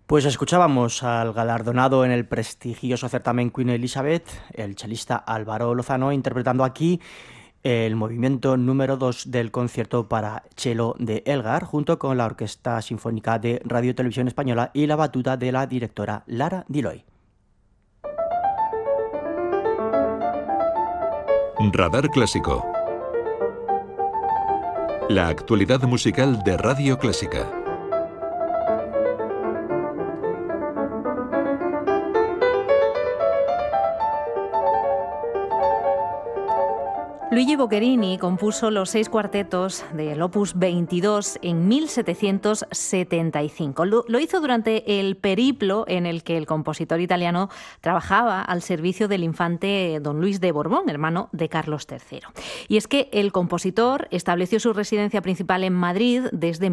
Pues escuchábamos al galardonado en el prestigioso certamen Queen Elizabeth, el chelista Álvaro Lozano, interpretando aquí el movimiento número 2 del concierto para cello de Elgar, junto con la Orquesta Sinfónica de Radio y Televisión Española y la batuta de la directora Lara Diloy. Radar Clásico. La actualidad musical de Radio Clásica. Luigi Boccherini compuso los 6 cuartetos del Opus 22 en 1775. Lo hizo durante el periplo en el que el compositor italiano trabajaba al servicio del infante don Luis de Borbón, hermano de Carlos III. Y es que el compositor estableció su residencia principal en Madrid desde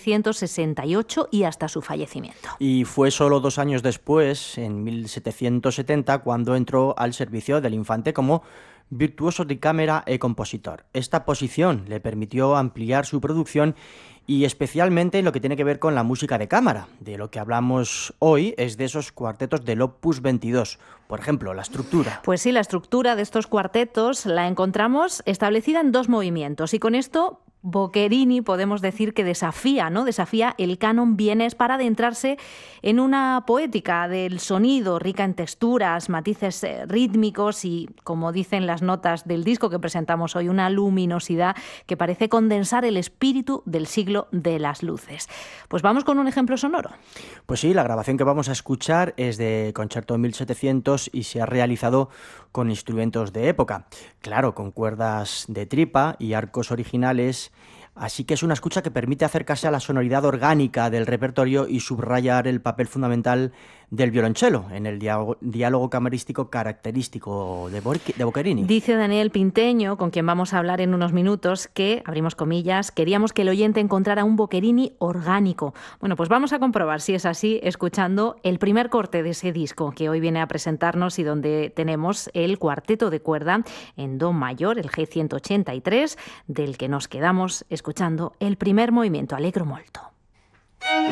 1768 y hasta su fallecimiento. Y fue solo 2 años después, en 1770, cuando entró al servicio del infante como virtuoso de cámara e compositor. Esta posición le permitió ampliar su producción y especialmente en lo que tiene que ver con la música de cámara. De lo que hablamos hoy es de esos cuartetos del Opus 22. Por ejemplo, la estructura. Pues sí, la estructura de estos cuartetos la encontramos establecida en 2 movimientos y con esto Boccherini podemos decir que desafía el canon vienés para adentrarse en una poética del sonido rica en texturas, matices rítmicos y, como dicen las notas del disco que presentamos hoy, una luminosidad que parece condensar el espíritu del siglo de las luces. Pues vamos con un ejemplo sonoro. Pues sí, la grabación que vamos a escuchar es de Concerto 1700 y se ha realizado con instrumentos de época. Claro, con cuerdas de tripa y arcos originales. Así que es una escucha que permite acercarse a la sonoridad orgánica del repertorio y subrayar el papel fundamental del violonchelo en el diálogo camerístico característico de Boccherini. Dice Daniel Pinteño, con quien vamos a hablar en unos minutos, que, abrimos comillas, queríamos que el oyente encontrara un Boccherini orgánico. Bueno, pues vamos a comprobar si es así escuchando el primer corte de ese disco que hoy viene a presentarnos y donde tenemos el cuarteto de cuerda en do mayor, el G183, del que nos quedamos escuchando el primer movimiento, Allegro molto.